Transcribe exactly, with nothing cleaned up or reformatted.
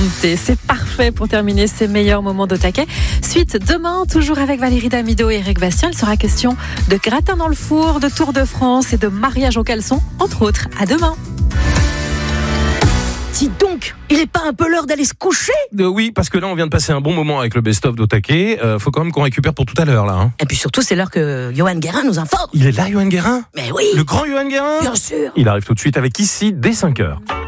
invités. C'est parfait pour terminer ces meilleurs moments d'Au Taquet. Suite demain, toujours avec Valérie Damido et Eric Bastien. Il sera question de gratin dans le four, de Tour de France et de mariage au caleçon, entre autres. À demain. Dis donc, il est pas un peu l'heure d'aller se coucher ? Euh, oui, parce que là, on vient de passer un bon moment avec le best-of d'Au Taquet. Euh, faut quand même qu'on récupère pour tout à l'heure, là. Hein. Et puis surtout, c'est l'heure que Johan Guérin nous informe. Il est là, Johan Guérin ? Mais oui. Le grand Johan Guérin ? Bien sûr. Il arrive tout de suite avec Ici, dès cinq heures.